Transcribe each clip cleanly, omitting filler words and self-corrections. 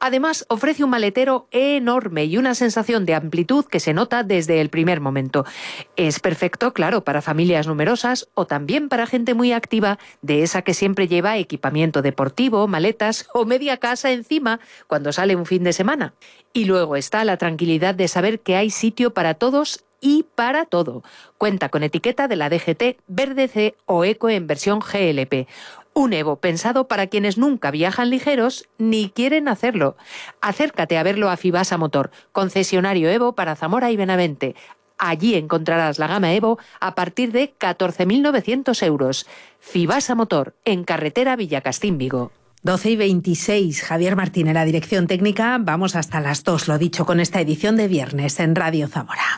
Además, ofrece un maletero enorme y una sensación de amplitud que se nota desde el primer momento. Es perfecto, claro, para familias numerosas o también para gente muy activa, de esa que siempre lleva equipamiento deportivo, maletas o media casa encima cuando sale un fin de semana. Y luego está la tranquilidad de saber que hay sitio para todos y para todo. Cuenta con etiqueta de la DGT Verde C o Eco en versión GLP. Un Evo pensado para quienes nunca viajan ligeros ni quieren hacerlo. Acércate a verlo a Fibasa Motor, concesionario Evo para Zamora y Benavente. Allí encontrarás la gama Evo a partir de 14.900 euros. Fibasa Motor, en carretera Villacastín, Vigo. 12:26, Javier Martín en la dirección técnica. Vamos hasta las 2, lo dicho, con esta edición de viernes en Radio Zamora.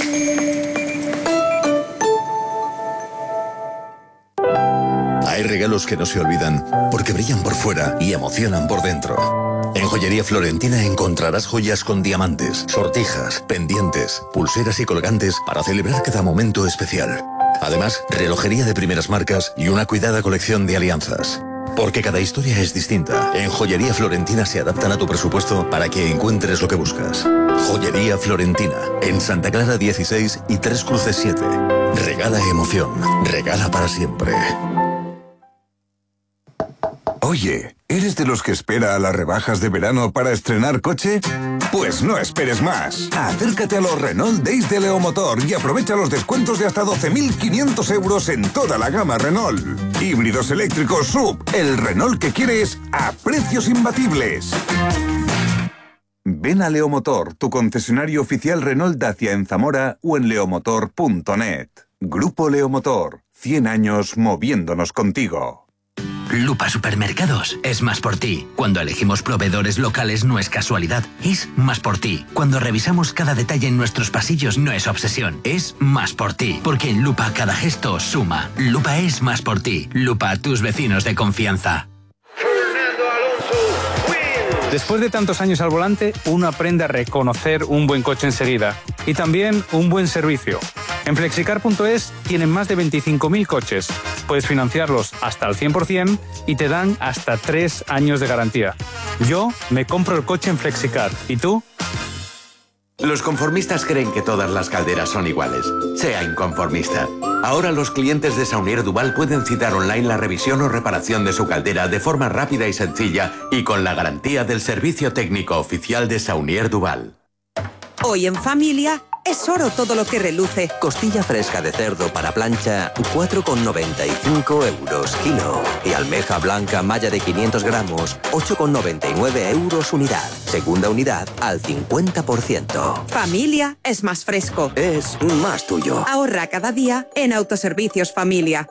Hay regalos que no se olvidan porque brillan por fuera y emocionan por dentro. En Joyería Florentina encontrarás joyas con diamantes, sortijas, pendientes, pulseras y colgantes para celebrar cada momento especial. Además, relojería de primeras marcas y una cuidada colección de alianzas. Porque cada historia es distinta. En Joyería Florentina se adaptan a tu presupuesto para que encuentres lo que buscas. Joyería Florentina, en Santa Clara 16 y Tres Cruces 7. Regala emoción, regala para siempre. Oye, ¿eres de los que espera a las rebajas de verano para estrenar coche? Pues no esperes más. Acércate a los Renault Days de Leomotor y aprovecha los descuentos de hasta 12.500 euros en toda la gama Renault. Híbridos eléctricos SUV, el Renault que quieres a precios imbatibles. Ven a Leomotor, tu concesionario oficial Renault Dacia en Zamora o en leomotor.net. Grupo Leomotor, 100 años moviéndonos contigo. Lupa Supermercados es más por ti. Cuando elegimos proveedores locales no es casualidad, es más por ti. Cuando revisamos cada detalle en nuestros pasillos no es obsesión, es más por ti. Porque en Lupa cada gesto suma. Lupa es más por ti. Lupa, tus vecinos de confianza. Después de tantos años al volante, uno aprende a reconocer un buen coche enseguida y también un buen servicio. En Flexicar.es tienen más de 25.000 coches. Puedes financiarlos hasta el 100% y te dan hasta 3 años de garantía. Yo me compro el coche en Flexicar. ¿Y tú? Los conformistas creen que todas las calderas son iguales. Sea inconformista. Ahora los clientes de Saunier Duval pueden citar online la revisión o reparación de su caldera de forma rápida y sencilla y con la garantía del servicio técnico oficial de Saunier Duval. Hoy en familia es oro todo lo que reluce. Costilla fresca de cerdo para plancha, 4,95 euros kilo. Y almeja blanca malla de 500 gramos, 8,99 euros unidad. Segunda unidad al 50%. Familia es más fresco. Es más tuyo. Ahorra cada día en Autoservicios Familia.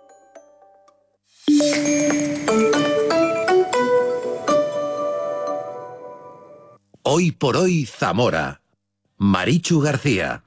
Hoy por hoy Zamora. Marichu García.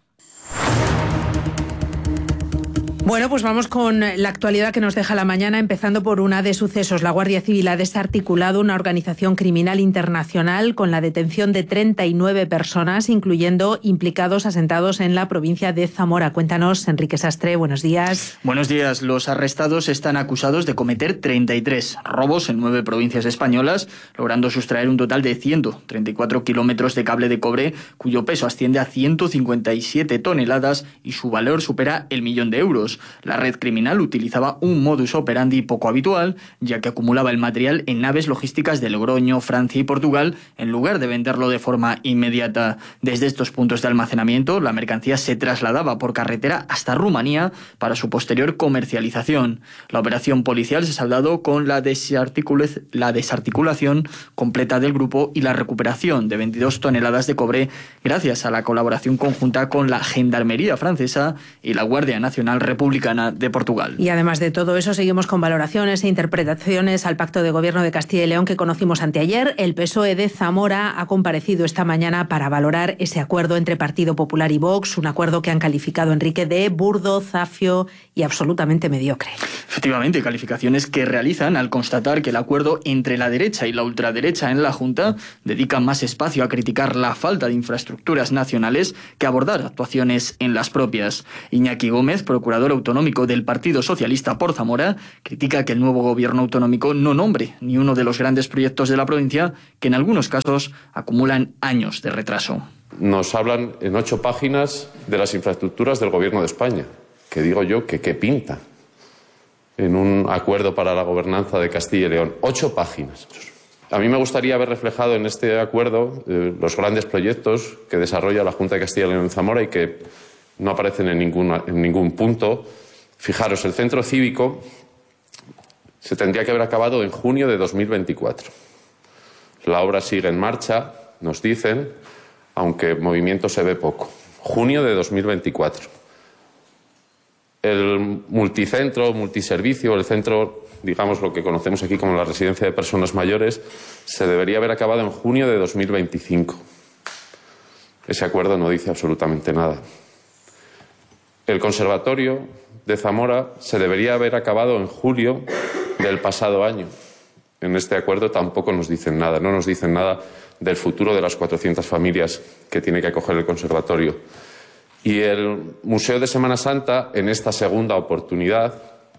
Bueno, pues vamos con la actualidad que nos deja la mañana, empezando por una de sucesos. La Guardia Civil ha desarticulado una organización criminal internacional con la detención de 39 personas, incluyendo implicados asentados en la provincia de Zamora. Cuéntanos, Enrique Sastre, buenos días. Buenos días. Los arrestados están acusados de cometer 33 robos en 9 provincias españolas, logrando sustraer un total de 134 kilómetros de cable de cobre, cuyo peso asciende a 157 toneladas y su valor supera el 1.000.000 de euros. La red criminal utilizaba un modus operandi poco habitual, ya que acumulaba el material en naves logísticas de Logroño, Francia y Portugal, en lugar de venderlo de forma inmediata. Desde estos puntos de almacenamiento, la mercancía se trasladaba por carretera hasta Rumanía para su posterior comercialización. La operación policial se ha saldado con la desarticulación completa del grupo y la recuperación de 22 toneladas de cobre gracias a la colaboración conjunta con la Gendarmería francesa y la Guardia Nacional Republicana de Portugal. Y además de todo eso, seguimos con valoraciones e interpretaciones al pacto de gobierno de Castilla y León que conocimos anteayer. El PSOE de Zamora ha comparecido esta mañana para valorar ese acuerdo entre Partido Popular y Vox, un acuerdo que han calificado, Enrique, de burdo, zafio y absolutamente mediocre. Efectivamente, calificaciones que realizan al constatar que el acuerdo entre la derecha y la ultraderecha en la Junta dedica más espacio a criticar la falta de infraestructuras nacionales que a abordar actuaciones en las propias. Iñaki Gómez, procurador consejero autonómico del Partido Socialista por Zamora, critica que el nuevo gobierno autonómico no nombre ni uno de los grandes proyectos de la provincia, que en algunos casos acumulan años de retraso. Nos hablan en 8 páginas de las infraestructuras del Gobierno de España, que digo yo que qué pinta en un acuerdo para la gobernanza de Castilla y León. 8 páginas. A mí me gustaría ver reflejado en este acuerdo los grandes proyectos que desarrolla la Junta de Castilla y León en Zamora y que no aparecen en ningún punto. Fijaros, el centro cívico se tendría que haber acabado en junio de 2024. La obra sigue en marcha, nos dicen, aunque movimiento se ve poco. Junio de 2024. El multicentro, multiservicio, el centro, digamos lo que conocemos aquí como la residencia de personas mayores, se debería haber acabado en junio de 2025. Ese acuerdo no dice absolutamente nada. El conservatorio de Zamora se debería haber acabado en julio del pasado año. En este acuerdo tampoco nos dicen nada, no nos dicen nada del futuro de las 400 familias que tiene que acoger el conservatorio. Y el Museo de Semana Santa, en esta segunda oportunidad,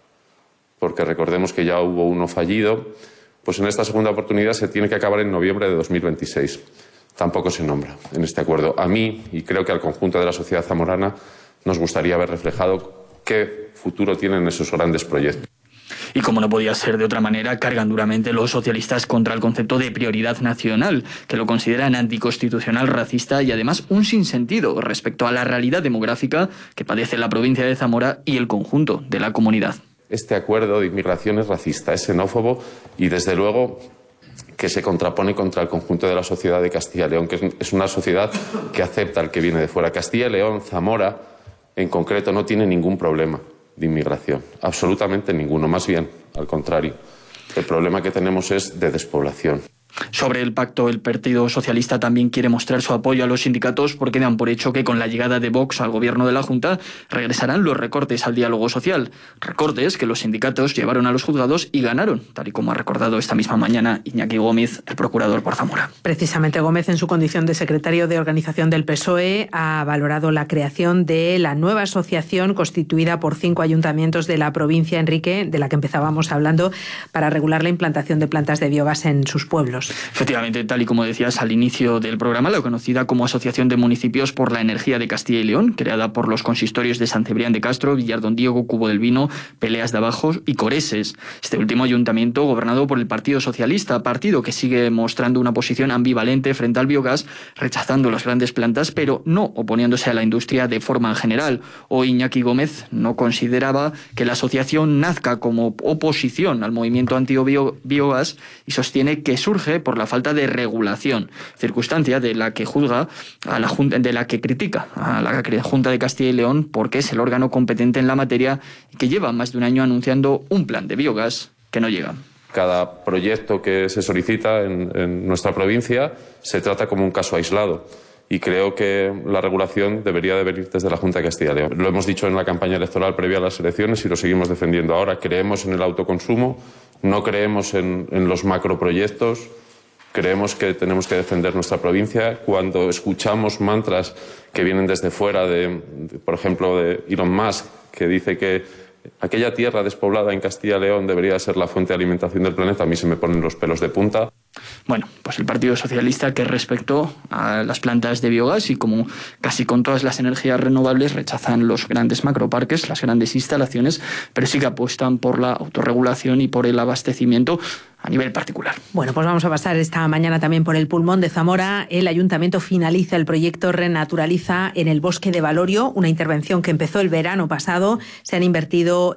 porque recordemos que ya hubo uno fallido, pues en esta segunda oportunidad se tiene que acabar en noviembre de 2026. Tampoco se nombra en este acuerdo. A mí, y creo que al conjunto de la sociedad zamorana, nos gustaría ver reflejado qué futuro tienen esos grandes proyectos. Y como no podía ser de otra manera, cargan duramente los socialistas contra el concepto de prioridad nacional, que lo consideran anticonstitucional, racista y además un sinsentido respecto a la realidad demográfica que padece la provincia de Zamora y el conjunto de la comunidad. Este acuerdo de inmigración es racista, es xenófobo y desde luego que se contrapone contra el conjunto de la sociedad de Castilla y León, que es una sociedad que acepta al que viene de fuera. Castilla y León, Zamora, en concreto, no tiene ningún problema de inmigración, absolutamente ninguno, más bien al contrario. El problema que tenemos es de despoblación. Sobre el pacto, el Partido Socialista también quiere mostrar su apoyo a los sindicatos porque dan por hecho que con la llegada de Vox al gobierno de la Junta regresarán los recortes al diálogo social. Recortes que los sindicatos llevaron a los juzgados y ganaron, tal y como ha recordado esta misma mañana Iñaki Gómez, el procurador por Zamora. Precisamente Gómez, en su condición de secretario de organización del PSOE, ha valorado la creación de la nueva asociación constituida por 5 ayuntamientos de la provincia, Enrique, de la que empezábamos hablando, para regular la implantación de plantas de biogás en sus pueblos. Efectivamente, tal y como decías al inicio del programa, la conocida como Asociación de Municipios por la Energía de Castilla y León, creada por los consistorios de San Cebrián de Castro, Villardón Diego, Cubo del Vino, Peleas de Abajo y Coreses. Este último ayuntamiento gobernado por el Partido Socialista, partido que sigue mostrando una posición ambivalente frente al biogás, rechazando las grandes plantas, pero no oponiéndose a la industria de forma general. Hoy Iñaki Gómez no consideraba que la asociación nazca como oposición al movimiento anti-biogás y sostiene que surge por la falta de regulación, circunstancia de la que juzga a la Junta, de la que critica a la Junta de Castilla y León porque es el órgano competente en la materia y que lleva más de un año anunciando un plan de biogás que no llega. Cada proyecto que se solicita en nuestra provincia se trata como un caso aislado. Y creo que la regulación debería de venir desde la Junta de Castilla y León. Lo hemos dicho en la campaña electoral previa a las elecciones y lo seguimos defendiendo ahora. Creemos en el autoconsumo, no creemos en los macroproyectos. Creemos que tenemos que defender nuestra provincia. Cuando escuchamos mantras que vienen desde fuera, por ejemplo, de Elon Musk, que dice que aquella tierra despoblada en Castilla y León debería ser la fuente de alimentación del planeta, a mí se me ponen los pelos de punta. Bueno, pues el Partido Socialista, que respecto a las plantas de biogás y como casi con todas las energías renovables rechazan los grandes macroparques, las grandes instalaciones, pero sí que apuestan por la autorregulación y por el abastecimiento a nivel particular. Bueno, pues vamos a pasar esta mañana también por el pulmón de Zamora. El Ayuntamiento finaliza el proyecto Renaturaliza en el Bosque de Valorio, una intervención que empezó el verano pasado. Se han invertido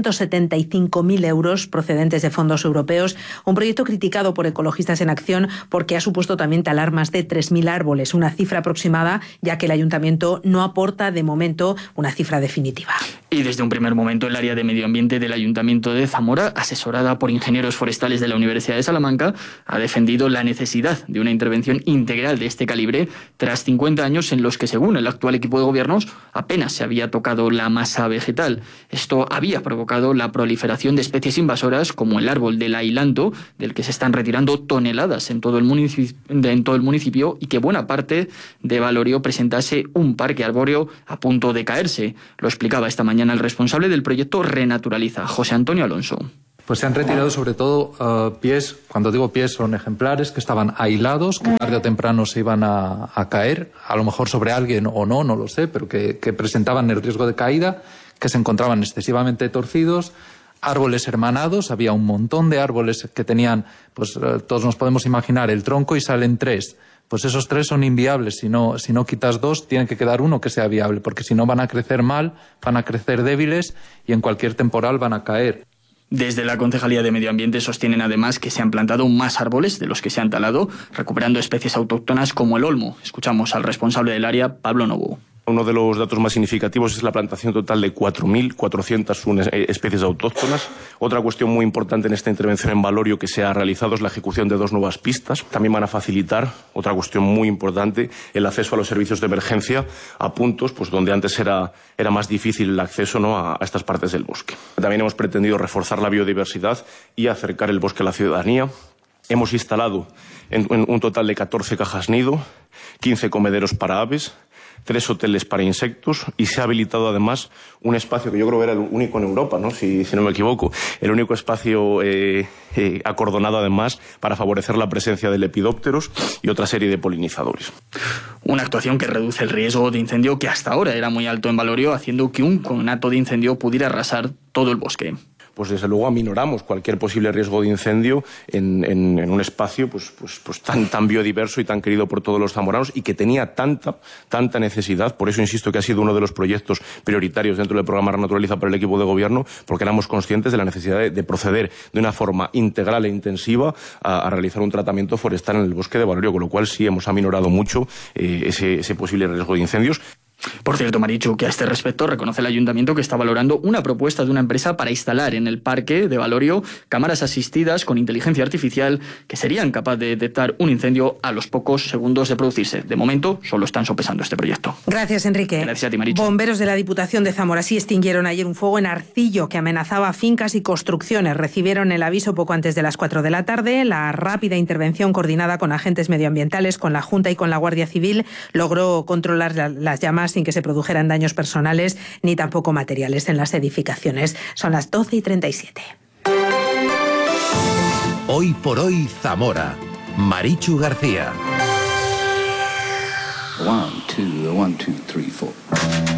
375.000 euros procedentes de fondos europeos, un proyecto criticado por Ecologistas en Acción porque ha supuesto también talar más de 3.000 árboles, una cifra aproximada, ya que el Ayuntamiento no aporta de momento una cifra definitiva. Y desde un primer momento el área de medio ambiente del Ayuntamiento de Zamora, asesorada por ingenieros forestales de la Universidad de Salamanca, ha defendido la necesidad de una intervención integral de este calibre tras 50 años en los que, según el actual equipo de gobiernos, apenas se había tocado la masa vegetal. Esto había provocado la proliferación de especies invasoras como el árbol del ailanto, del que se están retirando toneladas en todo el municipio y que buena parte de Valorio presentase un parque arbóreo a punto de caerse. Lo explicaba esta mañana mañana el responsable del proyecto Renaturaliza, José Antonio Alonso. Pues se han retirado sobre todo pies, cuando digo pies son ejemplares que estaban aislados, que tarde o temprano se iban a caer, a lo mejor sobre alguien o no lo sé, pero que presentaban el riesgo de caída, que se encontraban excesivamente torcidos, árboles hermanados, había un montón de árboles que tenían, pues todos nos podemos imaginar el tronco y salen 3. Pues esos 3 son inviables, si no quitas 2, tiene que quedar uno que sea viable, porque si no van a crecer mal, van a crecer débiles y en cualquier temporal van a caer. Desde la Concejalía de Medio Ambiente sostienen además que se han plantado más árboles de los que se han talado, recuperando especies autóctonas como el olmo. Escuchamos al responsable del área, Pablo Novo. Uno de los datos más significativos es la plantación total de 4.401 especies autóctonas. Otra cuestión muy importante en esta intervención en Valorio que se ha realizado es la ejecución de 2 nuevas pistas. También van a facilitar, otra cuestión muy importante, el acceso a los servicios de emergencia a puntos pues donde antes era más difícil el acceso, ¿no?, a estas partes del bosque. También hemos pretendido reforzar la biodiversidad y acercar el bosque a la ciudadanía. Hemos instalado en un total de 14 cajas nido, 15 comederos para aves, 3 hoteles para insectos y se ha habilitado además un espacio que yo creo que era el único en Europa, ¿no? Si no me equivoco, el único espacio acordonado además para favorecer la presencia de lepidópteros y otra serie de polinizadores. Una actuación que reduce el riesgo de incendio que hasta ahora era muy alto en Valorio, haciendo que un conato de incendio pudiera arrasar todo el bosque. Pues desde luego aminoramos cualquier posible riesgo de incendio en un espacio pues tan biodiverso y tan querido por todos los zamoranos y que tenía tanta necesidad. Por eso insisto que ha sido uno de los proyectos prioritarios dentro del programa Renaturaliza para el equipo de gobierno, porque éramos conscientes de la necesidad de proceder de una forma integral e intensiva a realizar un tratamiento forestal en el bosque de Valorio, con lo cual sí hemos aminorado mucho ese posible riesgo de incendios. Por cierto, Marichu, que a este respecto reconoce el Ayuntamiento que está valorando una propuesta de una empresa para instalar en el parque de Valorio cámaras asistidas con inteligencia artificial que serían capaces de detectar un incendio a los pocos segundos de producirse. De momento, solo están sopesando este proyecto. Gracias, Enrique. Gracias a ti, Marichu. Bomberos de la Diputación de Zamora sí extinguieron ayer un fuego en Arcillo que amenazaba fincas y construcciones. Recibieron el aviso poco antes de las 4 de la tarde. La rápida intervención coordinada con agentes medioambientales, con la Junta y con la Guardia Civil logró controlar las llamas sin que se produjeran daños personales ni tampoco materiales en las edificaciones. Son las 12:37. Hoy por hoy Zamora. Marichu García. 1, 2, 1, 2, 3, 4.